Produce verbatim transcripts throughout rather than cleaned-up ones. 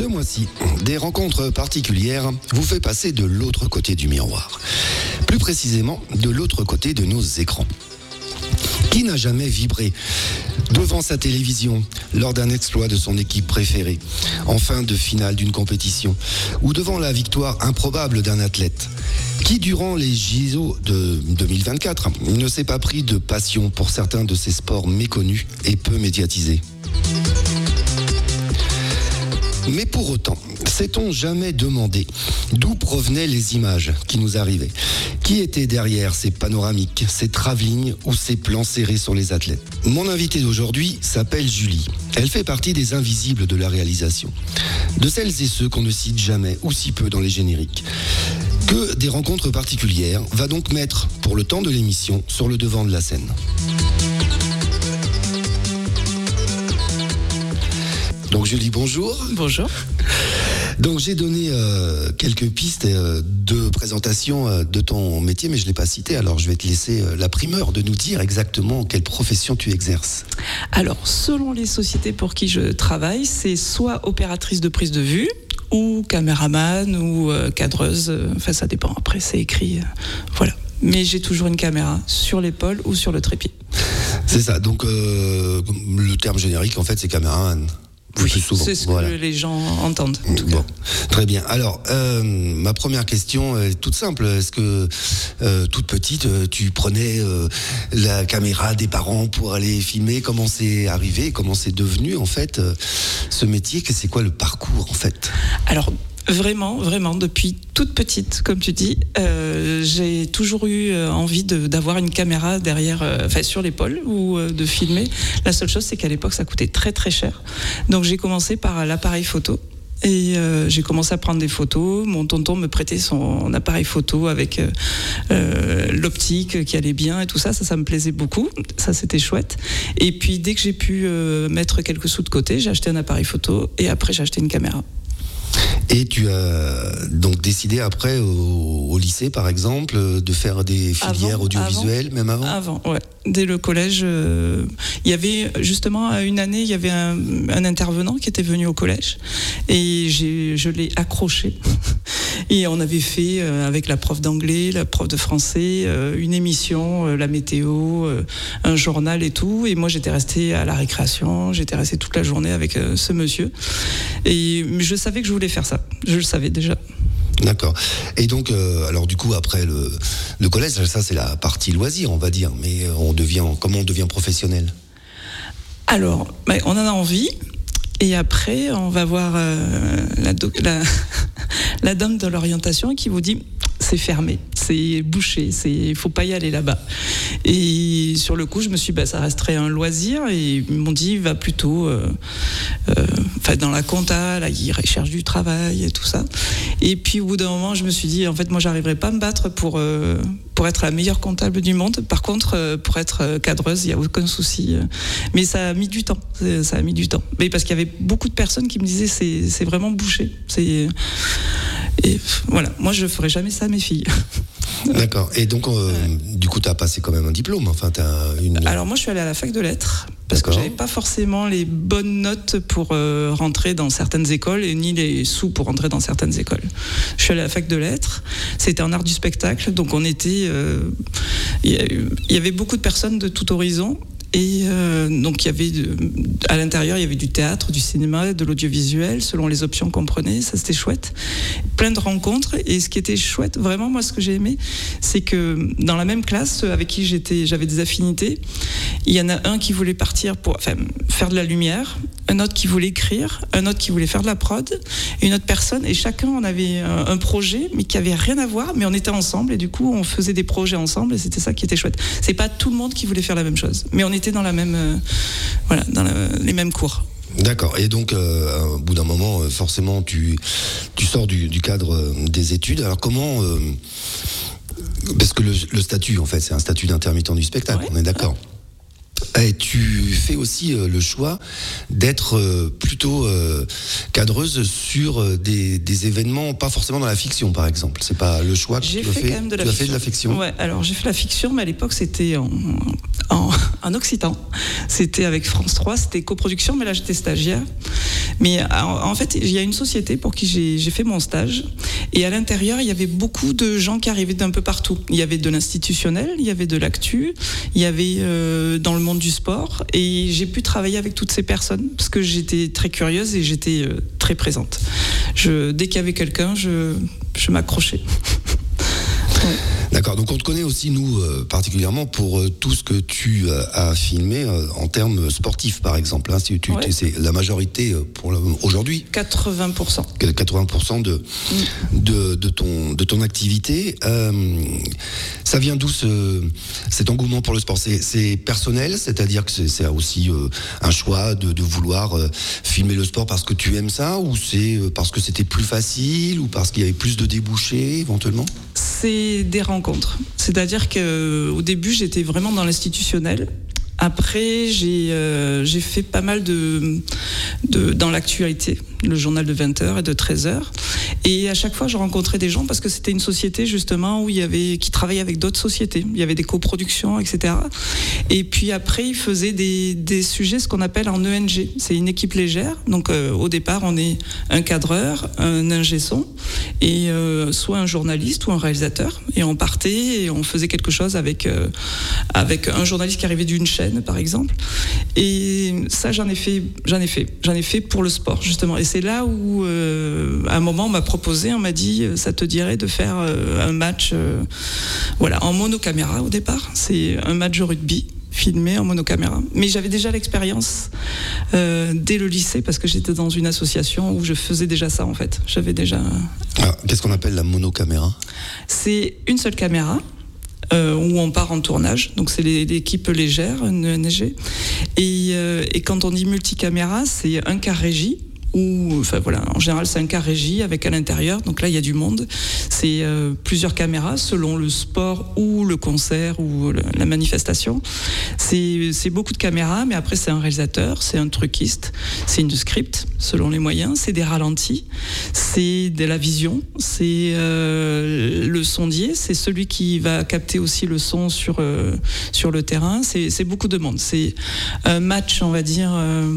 Ce mois-ci, des rencontres particulières vous fait passer de l'autre côté du miroir. Plus précisément, de l'autre côté de nos écrans. Qui n'a jamais vibré devant sa télévision lors d'un exploit de son équipe préférée, en fin de finale d'une compétition, ou devant la victoire improbable d'un athlète? Qui, durant les J O de deux mille vingt-quatre, ne s'est pas pris de passion pour certains de ces sports méconnus et peu médiatisés? Mais pour autant, s'est-on jamais demandé d'où provenaient les images qui nous arrivaient? Qui était derrière ces panoramiques, ces travelling ou ces plans serrés sur les athlètes? Mon invitée d'aujourd'hui s'appelle Julie. Elle fait partie des invisibles de la réalisation. De celles et ceux qu'on ne cite jamais ou si peu dans les génériques. Que des rencontres particulières va donc mettre, pour le temps de l'émission, sur le devant de la scène. Donc Julie, bonjour. Bonjour. Donc j'ai donné euh, quelques pistes euh, de présentation euh, de ton métier, mais je ne l'ai pas cité, alors je vais te laisser euh, la primeur de nous dire exactement quelle profession tu exerces. Alors, selon les sociétés pour qui je travaille, c'est soit opératrice de prise de vue, ou caméraman, ou euh, cadreuse, enfin ça dépend, après c'est écrit, euh, voilà. Mais j'ai toujours une caméra sur l'épaule ou sur le trépied. C'est ça, donc euh, le terme générique en fait c'est caméraman. Oui, c'est ce voilà. que les gens entendent. En tout bon, cas. Très bien. Alors, euh, ma première question est toute simple. Est-ce que, euh, toute petite, tu prenais euh, la caméra des parents pour aller filmer? Comment c'est arrivé? Comment c'est devenu, en fait, euh, ce métier? C'est quoi le parcours, en fait? Alors, Vraiment, vraiment, depuis toute petite, comme tu dis, euh, j'ai toujours eu envie de, d'avoir une caméra derrière, euh, enfin sur l'épaule ou euh, de filmer. La seule chose, c'est qu'à l'époque, ça coûtait très très cher. Donc j'ai commencé par l'appareil photo. Et euh, j'ai commencé à prendre des photos. Mon tonton me prêtait son appareil photo avec euh, euh, l'optique qui allait bien et tout ça. Ça, ça me plaisait beaucoup. Ça, c'était chouette. Et puis, dès que j'ai pu euh, mettre quelques sous de côté, j'ai acheté un appareil photo et après, j'ai acheté une caméra. Et tu as donc décidé après, au, au lycée par exemple, de faire des filières avant, audiovisuelles, avant, même avant Avant, ouais. Dès le collège, euh, il y avait justement à une année, il y avait un, un intervenant qui était venu au collège et j'ai, je l'ai accroché. Et on avait fait euh, avec la prof d'anglais, la prof de français, euh, une émission, euh, la météo, euh, un journal et tout. Et moi, j'étais restée à la récréation, j'étais restée toute la journée avec euh, ce monsieur. Et je savais que je voulais faire ça. Je le savais déjà. D'accord. Et donc, euh, alors du coup, après le, le collège, ça c'est la partie loisir, on va dire. Mais on devient, comment on devient professionnel? Alors, bah, on en a envie. Et après, on va voir euh, la, la, la dame de l'orientation qui vous dit c'est fermé, c'est bouché, il faut pas y aller là-bas. Et sur le coup, je me suis dit, bah, ça resterait un loisir. Et ils m'ont dit, va plutôt euh, euh, dans la compta, là, ils recherchent du travail et tout ça. Et puis au bout d'un moment, je me suis dit, en fait, moi, j'arriverai pas à me battre pour, euh, pour être la meilleure comptable du monde. Par contre, euh, pour être cadreuse, il n'y a aucun souci. Mais ça a mis du temps, ça a mis du temps. Mais parce qu'il y avait beaucoup de personnes qui me disaient, c'est, c'est vraiment bouché. C'est... Et voilà, moi je ferai jamais ça à mes filles. D'accord. Et donc, euh, ouais. du coup, tu as passé quand même un diplôme. Enfin, t'as une... Alors moi, je suis allée à la fac de lettres parce D'accord. que j'avais pas forcément les bonnes notes pour euh, rentrer dans certaines écoles et ni les sous pour rentrer dans certaines écoles. Je suis allée à la fac de lettres. C'était en art du spectacle, donc on était, euh, il y avait beaucoup de personnes de tout horizon. Et euh, donc il y avait de, à l'intérieur il y avait du théâtre, du cinéma, de l'audiovisuel selon les options qu'on prenait, ça c'était chouette, plein de rencontres. Et ce qui était chouette, vraiment moi ce que j'ai aimé, c'est que dans la même classe avec qui j'étais, j'avais des affinités, il y en a un qui voulait partir pour enfin, faire de la lumière, un autre qui voulait écrire, un autre qui voulait faire de la prod, et une autre personne, et chacun on avait un, un projet mais qui avait rien à voir, mais on était ensemble et du coup on faisait des projets ensemble et c'était ça qui était chouette. C'est pas tout le monde qui voulait faire la même chose, mais on était dans la même, euh, voilà, dans la, les mêmes cours. D'accord. Et donc, euh, au bout d'un moment, forcément, tu, tu sors du, du cadre des études. Alors, comment... Euh, parce que le, le statut, en fait, c'est un statut d'intermittent du spectacle, ouais, on est d'accord. Ouais. Et tu fais aussi euh, le choix d'être euh, plutôt euh, cadreuse sur euh, des, des événements, pas forcément dans la fiction, par exemple. C'est pas le choix que j'ai tu as fait. fait. Quand même de la tu fiction. as fait de la fiction. Ouais. Alors j'ai fait la fiction, mais à l'époque c'était en, en, en occitan. C'était avec France trois, c'était coproduction, mais là j'étais stagiaire. Mais en, en fait, il y a une société pour qui j'ai, j'ai fait mon stage. Et à l'intérieur, il y avait beaucoup de gens qui arrivaient d'un peu partout. Il y avait de l'institutionnel, il y avait de l'actu, il y avait euh, dans le monde du sport. Et j'ai pu travailler avec toutes ces personnes parce que j'étais très curieuse et j'étais euh, très présente. Je, dès qu'il y avait quelqu'un, je, je m'accrochais. Ouais. D'accord, donc on te connaît aussi, nous, euh, particulièrement pour euh, tout ce que tu euh, as filmé euh, en termes sportifs, par exemple. Hein, si tu, ouais. C'est la majorité euh, pour le, aujourd'hui. quatre-vingts pour cent. quatre-vingts pour cent de, mm. de, de, ton, de ton activité. Euh, ça vient d'où ce, cet engouement pour le sport? c'est, c'est personnel, c'est-à-dire que c'est, c'est aussi euh, un choix de, de vouloir euh, filmer le sport parce que tu aimes ça, ou c'est parce que c'était plus facile, ou parce qu'il y avait plus de débouchés, éventuellement? C'est des rencontres. C'est-à-dire qu'au début, j'étais vraiment dans l'institutionnel. Après, j'ai, euh, j'ai fait pas mal de, de dans l'actualité, le journal de vingt heures et de treize heures. Et à chaque fois, je rencontrais des gens parce que c'était une société justement où il y avait qui travaillait avec d'autres sociétés. Il y avait des coproductions, et cetera. Et puis après, ils faisaient des, des sujets, ce qu'on appelle en E N G. C'est une équipe légère. Donc euh, au départ, on est un cadreur, un ingé son, et euh, soit un journaliste ou un réalisateur. Et on partait et on faisait quelque chose avec euh, avec un journaliste qui arrivait d'une chaîne, par exemple. Et ça, j'en ai fait, j'en ai fait, j'en ai fait pour le sport justement. Et c'est là où, euh, à un moment, on m'a proposé, on m'a dit, ça te dirait de faire euh, un match, euh, voilà, en monocaméra au départ. C'est un match de rugby filmé en monocaméra. Mais j'avais déjà l'expérience euh, dès le lycée parce que j'étais dans une association où je faisais déjà ça en fait. J'avais déjà. Ah, qu'est-ce qu'on appelle la monocaméra? C'est une seule caméra. Euh, où on part en tournage, donc c'est les, l'équipe légère, une E N G. Et, euh, et quand on dit multicaméra, c'est un quart régie, ou enfin voilà, en général c'est un quart régie avec à l'intérieur, donc là il y a du monde. C'est euh, plusieurs caméras selon le sport ou le concert ou le, la manifestation. C'est, c'est beaucoup de caméras, mais après c'est un réalisateur, c'est un truquiste, c'est une script selon les moyens, c'est des ralentis, c'est de la vision, c'est euh, le sondier, c'est celui qui va capter aussi le son sur euh, sur le terrain. C'est, c'est beaucoup de monde. C'est un match, on va dire euh,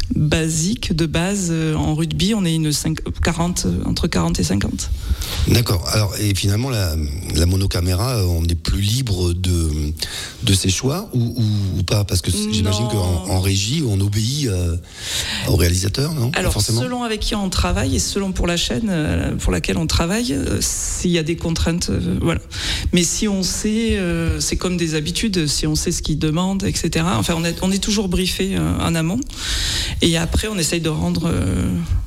basique de base. En rugby, on est une cinq, quarante, entre quarante et cinquante. D'accord. Alors, et finalement, la, la monocaméra, on est plus libre de, de ses choix ou, ou, ou pas? Parce que j'imagine qu'en en régie, on obéit euh, au réalisateur, non? Alors, forcément. Selon avec qui on travaille et selon pour la chaîne euh, pour laquelle on travaille, euh, s'il y a des contraintes, euh, voilà. Mais si on sait, euh, c'est comme des habitudes, si on sait ce qu'ils demandent, et cetera. Enfin, on est, on est toujours briefé euh, en amont. Et après, on essaye de rendre euh,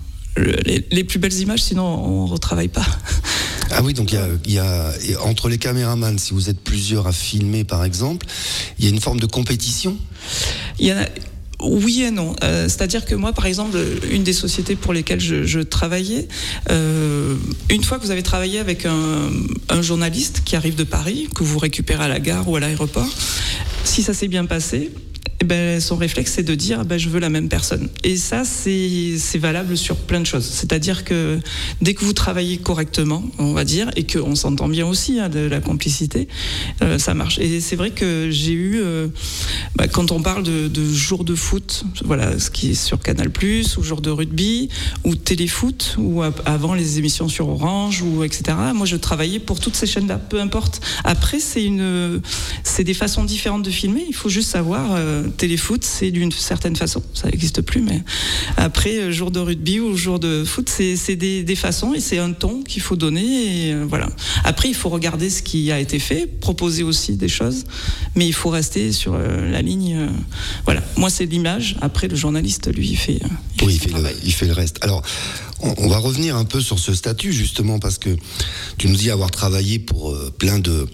les, les plus belles images, sinon on ne retravaille pas. Ah oui, donc il y a, y a entre les caméramans, si vous êtes plusieurs à filmer par exemple, il y a une forme de compétition? Il y en a. Oui et non. Euh, c'est-à-dire que moi, par exemple, une des sociétés pour lesquelles je, je travaillais, euh, une fois que vous avez travaillé avec un, un journaliste qui arrive de Paris, que vous récupérez à la gare ou à l'aéroport, si ça s'est bien passé, eh ben, son réflexe, c'est de dire ben, je veux la même personne. Et ça, c'est, c'est valable sur plein de choses. C'est-à-dire que dès que vous travaillez correctement, on va dire, et qu'on s'entend bien aussi, hein, de la complicité, euh, ça marche. Et c'est vrai que j'ai eu, euh, bah, quand on parle de, de jours de foot, voilà, ce qui est sur Canal plus, ou jours de rugby, ou téléfoot, ou à, avant les émissions sur Orange, ou et cetera. Moi, je travaillais pour toutes ces chaînes-là, peu importe. Après, c'est une, c'est des façons différentes de filmer. Il faut juste savoir. Euh, Téléfoot, c'est d'une certaine façon, ça n'existe plus, mais après, jour de rugby ou jour de foot, c'est, c'est des, des façons et c'est un ton qu'il faut donner. Et euh, voilà. Après, il faut regarder ce qui a été fait, proposer aussi des choses, mais il faut rester sur euh, la ligne. Euh, voilà. Moi, c'est l'image. Après, le journaliste, lui, il fait. Euh, il oui, fait il fait, le, il fait le reste. Alors, on, on va revenir un peu sur ce statut, justement, parce que tu nous dis avoir travaillé pour euh, plein de,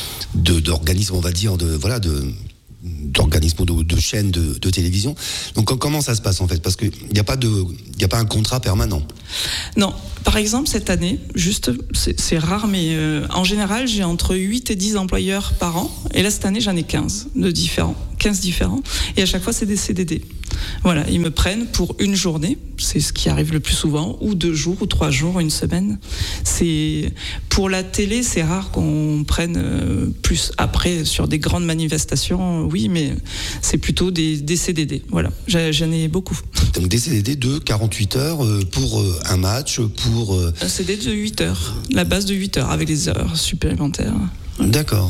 de d'organismes, on va dire, de voilà, de d'organismes de, de chaînes de, de télévision. Donc comment ça se passe en fait? Parce qu'il n'y a pas de, il n'y a pas un contrat permanent. Non. Par exemple, cette année, juste, c'est, c'est rare, mais euh, en général, j'ai entre huit et dix employeurs par an. Et là, cette année, j'en ai quinze de différents. quinze différents, et à chaque fois c'est des C D D. Voilà, ils me prennent pour une journée, c'est ce qui arrive le plus souvent, ou deux jours, ou trois jours, une semaine. C'est pour la télé, c'est rare qu'on prenne plus. Après, sur des grandes manifestations, oui, mais c'est plutôt des, des C D D. Voilà, j'en ai beaucoup. Donc des C D D de quarante-huit heures pour un match, pour un C D D de huit heures, la base de huit heures avec les heures supplémentaires. Voilà. D'accord.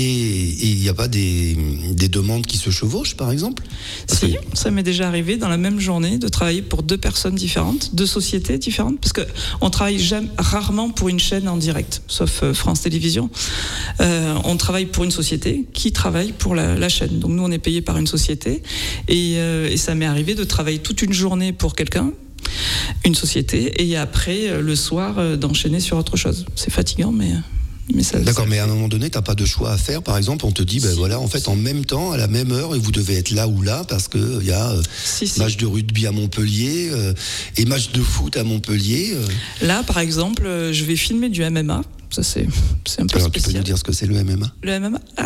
Et il n'y a pas des, des demandes qui se chevauchent, par exemple ? Parce Si, que... ça m'est déjà arrivé dans la même journée de travailler pour deux personnes différentes, deux sociétés différentes, parce qu'on travaille jamais, rarement pour une chaîne en direct, sauf euh, France Télévisions. Euh, on travaille pour une société qui travaille pour la, la chaîne. Donc nous, on est payé par une société, et, euh, et ça m'est arrivé de travailler toute une journée pour quelqu'un, une société, et après, le soir, euh, d'enchaîner sur autre chose. C'est fatigant, mais... Mais ça, D'accord, ça... mais à un moment donné, t'as pas de choix à faire. Par exemple, on te dit, ben si, voilà, en fait, en même temps, à la même heure, et vous devez être là ou là parce que il y a euh, si, si. match de rugby à Montpellier euh, et match de foot à Montpellier. Euh. Là, par exemple, euh, je vais filmer du M M A. Ça, c'est, c'est un peu Alors, spécial. tu peux nous dire ce que c'est le M M A ? Le M M A, ah,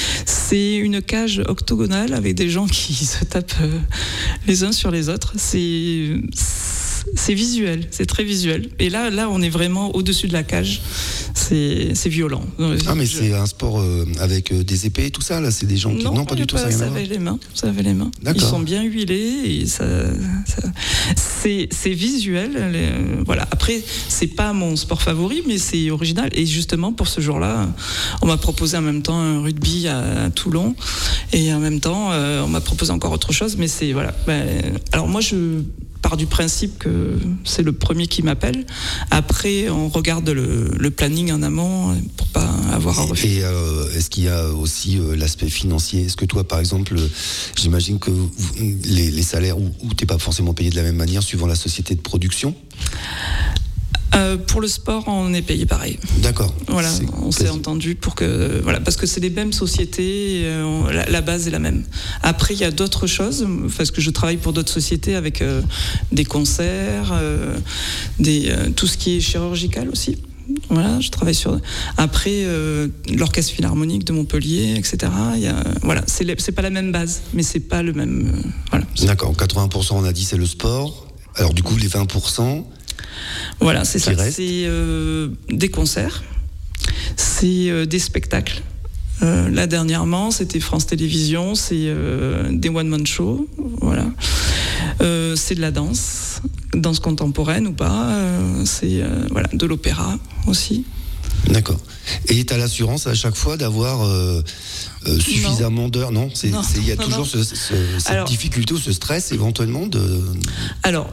c'est une cage octogonale avec des gens qui se tapent euh, les uns sur les autres. C'est, c'est visuel, c'est très visuel. Et là, là, on est vraiment au-dessus de la cage. C'est, c'est violent. Ah, mais je... c'est un sport euh, avec euh, des épées et tout ça, là, c'est des gens qui... Non, non pas du tout, pas, ça, ça avait les mains, ça avait les mains. D'accord. Ils sont bien huilés et ça... ça... C'est, c'est visuel. Les... Voilà. Après, c'est pas mon sport favori, mais c'est original. Et justement, pour ce jour-là, on m'a proposé en même temps un rugby à, à Toulon, et en même temps, euh, on m'a proposé encore autre chose, mais c'est... Voilà. Ben, alors moi, je... part du principe que c'est le premier qui m'appelle. Après, on regarde le, le planning en amont pour pas avoir à refuser. Et euh, est-ce qu'il y a aussi euh, l'aspect financier ? Est-ce que toi, par exemple, euh, j'imagine que vous, les, les salaires, où, où t'es pas forcément payé de la même manière suivant la société de production ? Euh, pour le sport, on est payé pareil. D'accord. Voilà, c'est on s'est entendu pour que voilà, parce que c'est les mêmes sociétés, euh, on, la, la base est la même. Après, il y a d'autres choses, parce que je travaille pour d'autres sociétés avec euh, des concerts, euh, des euh, tout ce qui est chirurgical aussi. Voilà, je travaille sur. Après, euh, l'orchestre philharmonique de Montpellier, et cetera. Il y a, voilà, c'est, les, c'est pas la même base, mais c'est pas le même. Euh, voilà. D'accord. quatre-vingts pour cent, on a dit, c'est le sport. Alors du coup, les vingt pour cent. Voilà, c'est ça. Reste. C'est euh, des concerts, c'est euh, des spectacles. Euh, là, dernièrement, c'était France Télévisions, c'est euh, des one-man shows, voilà. Euh, c'est de la danse, danse contemporaine ou pas. Euh, c'est euh, voilà, de l'opéra aussi. D'accord. Et tu as l'assurance à chaque fois d'avoir euh, euh, suffisamment non. d'heures ? Non, c'est, non, c'est, il y a non, toujours non. Ce, ce, cette Alors, difficulté ou ce stress éventuellement de... Alors,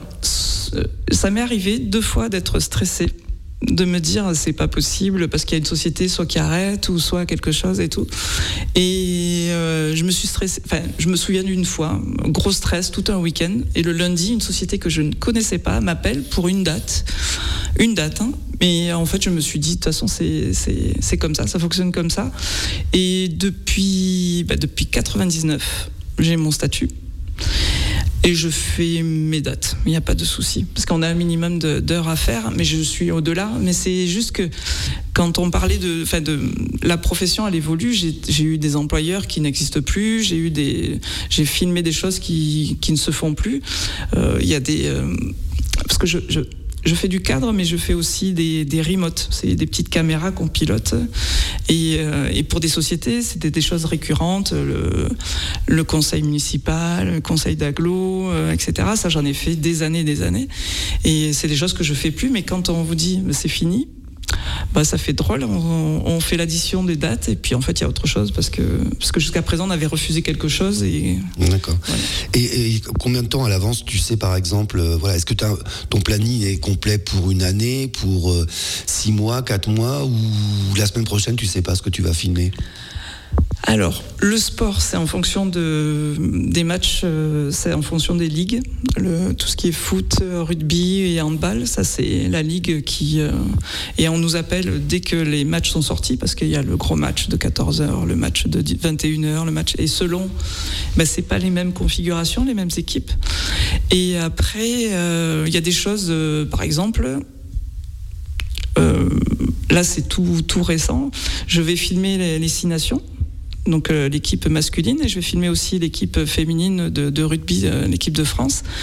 ça m'est arrivé deux fois d'être stressée, de me dire c'est pas possible parce qu'il y a une société soit qui arrête ou soit quelque chose et tout. Et euh, je me suis stressée, enfin je me souviens d'une fois, gros stress tout un week-end, et le lundi une société que je ne connaissais pas m'appelle pour une date, une date. Hein. Mais en fait je me suis dit de toute façon c'est c'est c'est comme ça, ça fonctionne comme ça. Et depuis bah, depuis quatre-vingt-dix-neuf j'ai mon statut. Et je fais mes dates, il n'y a pas de souci. Parce qu'on a un minimum de, d'heures à faire, mais je suis au-delà. Mais c'est juste que quand on parlait de... Enfin de la profession, elle évolue. J'ai, j'ai eu des employeurs qui n'existent plus. J'ai, eu des, j'ai filmé des choses qui, qui ne se font plus. Il euh, y a des... Euh, parce que je... je Je fais du cadre, mais je fais aussi des, des remotes. C'est des petites caméras qu'on pilote. Et, euh, et pour des sociétés, c'était des choses récurrentes. Le, le conseil municipal, le conseil d'agglo, euh, et cetera. Ça, j'en ai fait des années et des années. Et c'est des choses que je fais plus. Mais quand on vous dit c'est fini, bah, ça fait drôle. On, on fait l'addition des dates et puis en fait il y a autre chose parce que parce que jusqu'à présent on avait refusé quelque chose et. D'accord. Voilà. Et, et combien de temps à l'avance tu sais par exemple euh, voilà est-ce que t'as, ton planning est complet pour une année, pour euh, six mois, quatre mois ou la semaine prochaine tu sais pas ce que tu vas filmer? Alors, le sport, c'est en fonction de, des matchs, euh, c'est en fonction des ligues. Le, tout ce qui est foot, rugby et handball, ça c'est la ligue qui... Euh, et on nous appelle dès que les matchs sont sortis, parce qu'il y a le gros match de quatorze heures, le match de vingt et une heures, le match... Et selon... Ben, c'est pas les mêmes configurations, les mêmes équipes. Et après, euh, il y a des choses, euh, par exemple... Euh, là, c'est tout, tout récent. Je vais filmer les, les Six Nations. donc euh, l'équipe masculine, et je vais filmer aussi l'équipe féminine de, de rugby, euh, l'équipe de France.